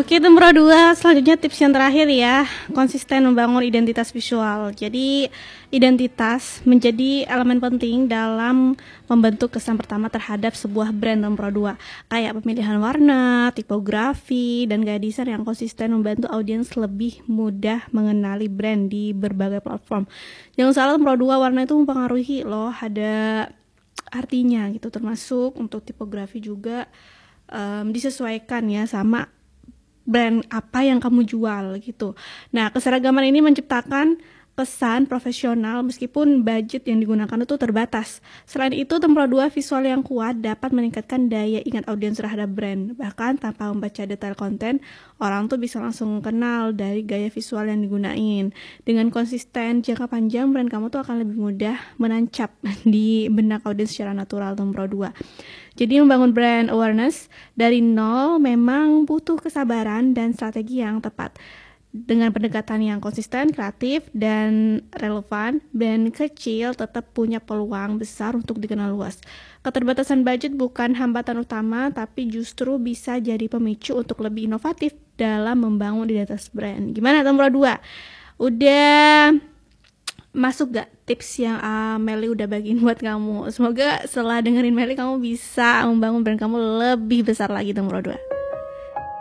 Oke, nomor 2, selanjutnya tips yang terakhir ya, konsisten membangun identitas visual. Jadi, identitas menjadi elemen penting dalam membentuk kesan pertama terhadap sebuah brand nomor 2. Kayak pemilihan warna, tipografi, dan gaya desain yang konsisten membantu audiens lebih mudah mengenali brand di berbagai platform. Jangan salah, nomor 2 warna itu mempengaruhi loh, ada artinya gitu, termasuk untuk tipografi juga disesuaikan ya sama brand apa yang kamu jual gitu. Nah, keseragaman ini menciptakan kesan profesional meskipun budget yang digunakan itu terbatas. Selain itu, tempat 2 visual yang kuat dapat meningkatkan daya ingat audiens terhadap brand. Bahkan tanpa membaca detail konten, orang tuh bisa langsung kenal dari gaya visual yang digunain. Dengan konsisten jangka panjang, brand kamu tuh akan lebih mudah menancap di benak audiens secara natural. Nomor 2. Jadi membangun brand awareness dari nol memang butuh kesabaran dan strategi yang tepat. Dengan pendekatan yang konsisten, kreatif, dan relevan, brand kecil tetap punya peluang besar untuk dikenal luas. Keterbatasan budget bukan hambatan utama, tapi justru bisa jadi pemicu untuk lebih inovatif dalam membangun identitas brand. Gimana nomor 2? Udah masuk gak tips yang Meli udah bagiin buat kamu? Semoga setelah dengerin Meli kamu bisa membangun brand kamu lebih besar lagi nomor 2.